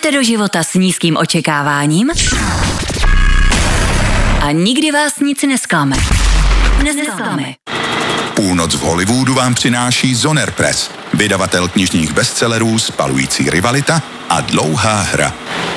Jdete do života s nízkým očekáváním a nikdy vás nic nesklame. Půlnoc v Hollywoodu vám přináší Zoner Press, vydavatel knižních bestsellerů Spalující rivalita a Dlouhá hra.